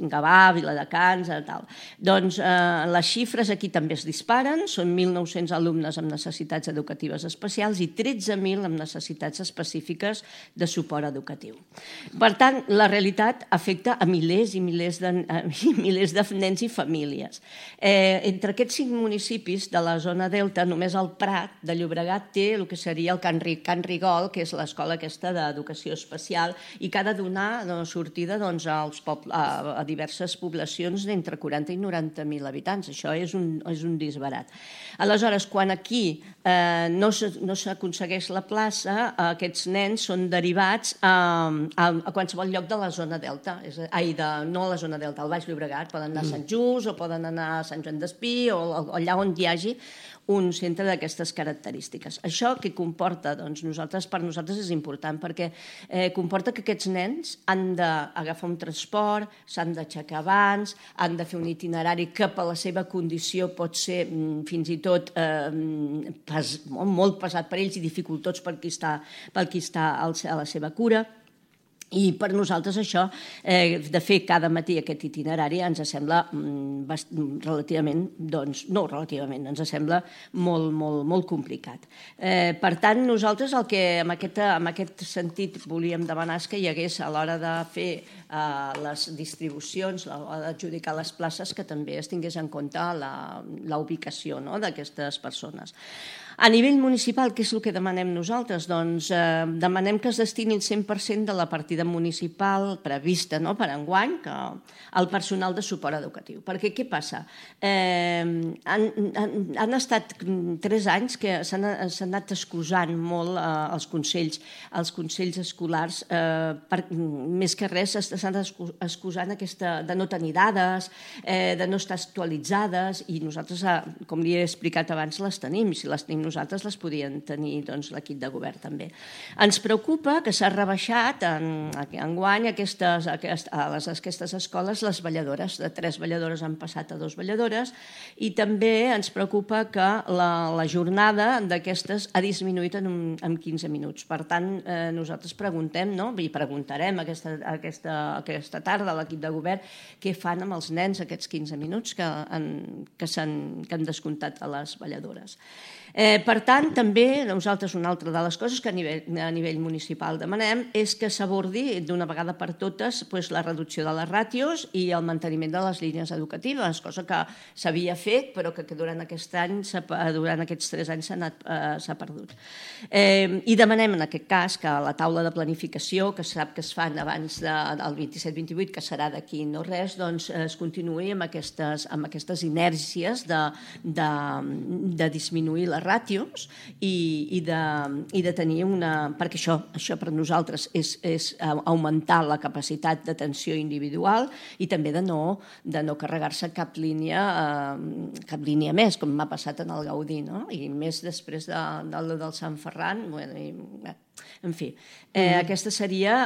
Gavà, Viladecans, tal. Doncs les xifres aquí també es disparen, són 1.900 alumnes amb necessitats educatives especials i 13.000 amb necessitats específiques de suport educatiu. Per tant, la realitat afecta a milers i milers de nens i famílies. Entre aquests 5 municipis de la zona Delta, només el Prat de Llobregat té el que seria el Can Rigol, que és l'escola aquesta d'educació especial, i que ha de donar sortida a diverses poblacions d'entre 40 i 90.000 habitants. Això és un disbarat. Aleshores, quan aquí no s'aconsegueix la plaça, aquests nens són derivats a qualsevol lloc de la zona Delta, no a la zona Delta, al Baix Llobregat, poden anar a Sant Just o poden anar a Sant Joan Despí o allà on hi hagi un centre d'aquestes característiques. Això què comporta? Doncs per nosaltres és important perquè comporta que aquests nens han d'agafar un transport, s'han d'aixecar abans, han de fer un itinerari que per la seva condició pot ser fins i tot molt pesat per ells i dificultós per qui està a la seva cura. I per nosaltres això, de fer cada matí aquest itinerari, ens sembla ens sembla molt complicat. Per tant, nosaltres el que en aquest sentit volíem demanar és que hi hagués a l'hora de fer les distribucions, a l'hora d'adjudicar les places, que també es tingués en compte la ubicació d'aquestes persones. A nivell municipal, què és el que demanem nosaltres? Doncs demanem que es destini el 100% de la partida municipal prevista per enguany al personal de suport educatiu. Perquè què passa? Han estat 3 anys que s'han anat excusant molt els consells escolars, més que res s'han excusant de no tenir dades, de no estar actualitzades, i nosaltres, com li he explicat abans, les tenim, i si les tenim nosaltres les podien tenir l'equip de govern també. Ens preocupa que s'ha rebaixat enguany a aquestes escoles les vetlladores, de 3 vetlladores han passat a 2 vetlladores, i també ens preocupa que la jornada d'aquestes ha disminuït en 15 minuts. Per tant, nosaltres preguntem, i preguntarem aquesta tarda a l'equip de govern, què fan amb els nens aquests 15 minuts que han descomptat a les vetlladores. Per tant, també nosaltres una altra de les coses que a nivell municipal demanem és que s'abordi d'una vegada per totes la reducció de les ràtios i el manteniment de les línies educatives, cosa que s'havia fet però que durant aquests 3 anys s'ha perdut. I demanem en aquest cas que la taula de planificació, que sap que es fan abans del 27-28, que serà d'aquí no res, doncs es continuï amb aquestes inèrcies de disminuir les ràtios i de tenir perquè això per nosaltres és augmentar la capacitat d'atenció individual i també de no carregar-se cap línia més, com m'ha passat en el Gaudí, i més després del Sant Ferran. En fi, aquesta seria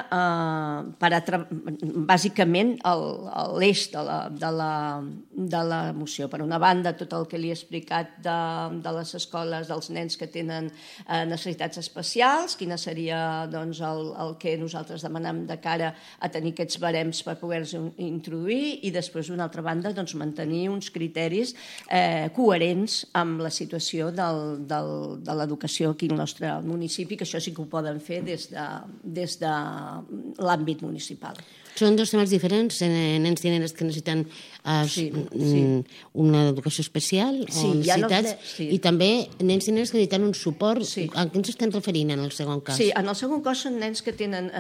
bàsicament l'eix de la moció. Per una banda, tot el que li he explicat de les escoles, dels nens que tenen necessitats especials, quina seria el que nosaltres demanem de cara a tenir aquests barems per poder-los introduir, i després, d'una altra banda, mantenir uns criteris coherents amb la situació de l'educació aquí al nostre municipi, que això sí que ho poden fer des de l'àmbit municipal. Són 2 temes diferents, nens i nenes que necessiten una educació especial o necessitats, i també nens i nenes que necessiten un suport. A què ens estem referint en el segon cas? Sí, en el segon cas són nens que tenen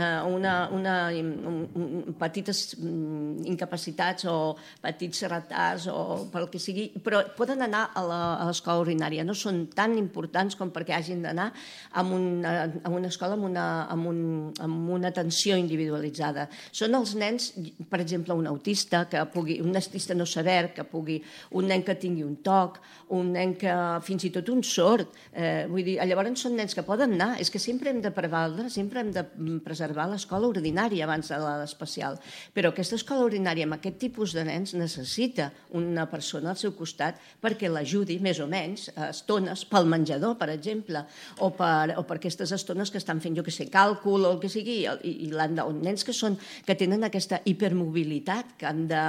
petites incapacitats o petits retards o pel que sigui, però poden anar a l'escola ordinària. No són tan importants com perquè hagin d'anar a una escola amb una atenció individualitzada. Són els nens, per exemple, un autista no sever, un nen que tingui un TOC, un nen que fins i tot un sord. Llavors són nens que poden anar. És que sempre hem de prevaldre, sempre hem de preservar l'escola ordinària abans de l'especial. Però aquesta escola ordinària amb aquest tipus de nens necessita una persona al seu costat perquè l'ajudi, més o menys, a estones, pel menjador, per exemple, o per aquestes estones que estan fent, càlcul o el que sigui, i nens que tenen aquesta hipermobilitat, que han de